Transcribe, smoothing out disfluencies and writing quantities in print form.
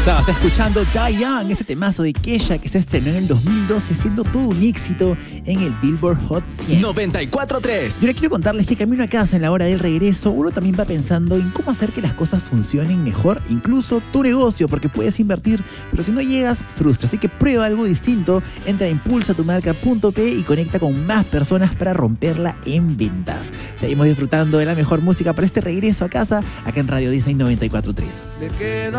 Estabas escuchando Die Young, ese temazo de Kesha que se estrenó en el 2012, siendo todo un éxito en el Billboard Hot 100. 94.3. Yo les quiero contarles que camino a casa en la hora del regreso, uno también va pensando en cómo hacer que las cosas funcionen mejor, incluso tu negocio, porque puedes invertir, pero si no llegas, frustra. Así que prueba algo distinto, entra a impulsatumarca.p y conecta con más personas para romperla en ventas. Seguimos disfrutando de la mejor música para este regreso a casa, acá en Radio Disney 94.3.